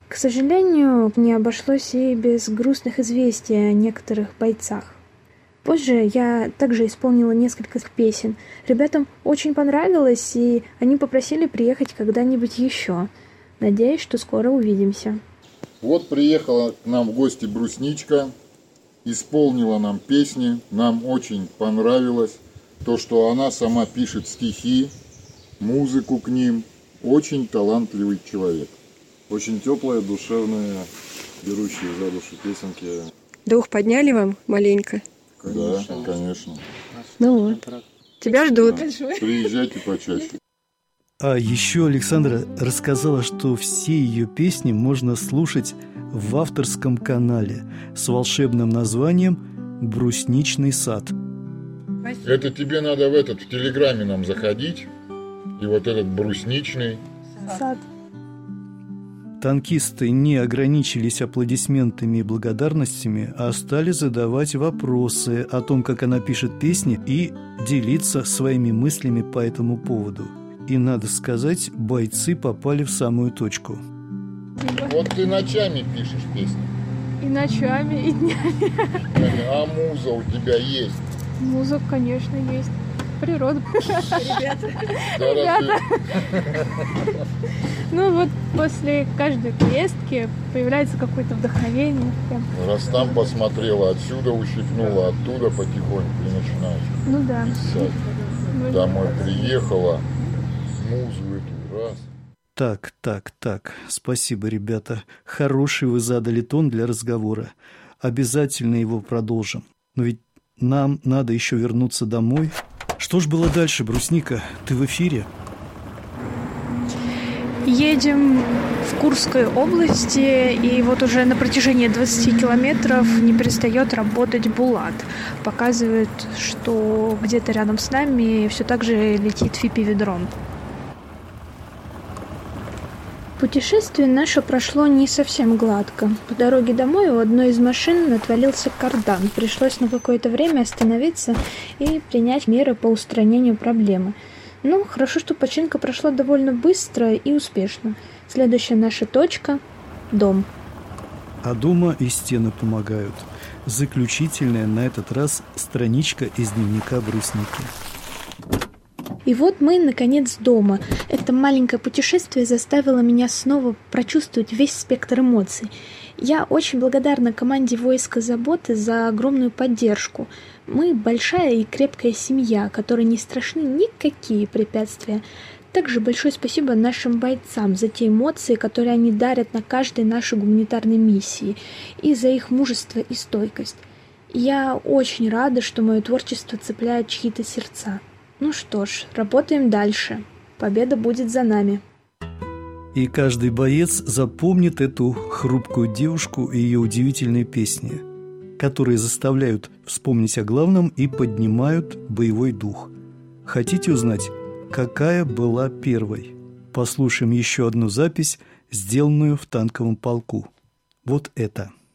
К сожалению, не обошлось и без грустных известий о некоторых бойцах. Позже я также исполнила несколько песен. Ребятам очень понравилось, и они попросили приехать когда-нибудь еще. Надеюсь, что скоро увидимся. Вот приехала к нам в гости Брусничка, исполнила нам песни, нам очень понравилось то, что она сама пишет стихи, музыку к ним. Очень талантливый человек. Очень теплые, душевные, берущие за душу песенки. Дух подняли вам маленько? Конечно. Да, конечно. Ну вот, тебя ждут. Приезжайте почаще. А еще Александра рассказала, что все ее песни можно слушать в авторском канале с волшебным названием «Брусничный сад». Это тебе надо в Телеграме нам заходить. И вот этот брусничный сад. Танкисты не ограничились аплодисментами и благодарностями, а стали задавать вопросы о том, как она пишет песни, и делиться своими мыслями по этому поводу. И, надо сказать, бойцы попали в самую точку. Вот ты ночами пишешь песни. И ночами, и днями. А муза у тебя есть? Музыка, конечно, есть. Природа. Ребята. Ну вот после каждой поездки появляется какое-то вдохновение. Раз там посмотрела, отсюда ущипнула, оттуда потихоньку и начинаешь писать. Домой приехала, музу эту раз. Так. Спасибо, ребята. Хороший вы задали тон для разговора. Обязательно его продолжим. Но ведь нам надо еще вернуться домой. Что ж было дальше, Брусника? Ты в эфире? Едем в Курской области, и вот уже на протяжении 20 километров не перестает работать Булат. Показывает, что где-то рядом с нами все так же летит фипи-ведрон. Путешествие наше прошло не совсем гладко. По дороге домой у одной из машин отвалился кардан. Пришлось на какое-то время остановиться и принять меры по устранению проблемы. Но хорошо, что починка прошла довольно быстро и успешно. Следующая наша точка – дом. А дома и стены помогают. Заключительная на этот раз страничка из дневника Брусники. И вот мы, наконец, дома. Это маленькое путешествие заставило меня снова прочувствовать весь спектр эмоций. Я очень благодарна команде войска заботы за огромную поддержку. Мы большая и крепкая семья, которой не страшны никакие препятствия. Также большое спасибо нашим бойцам за те эмоции, которые они дарят на каждой нашей гуманитарной миссии, и за их мужество и стойкость. Я очень рада, что мое творчество цепляет чьи-то сердца. Ну что ж, работаем дальше. Победа будет за нами. И каждый боец запомнит эту хрупкую девушку и ее удивительные песни, которые заставляют вспомнить о главном и поднимают боевой дух. Хотите узнать, какая была первой? Послушаем еще одну запись, сделанную в танковом полку. Вот это.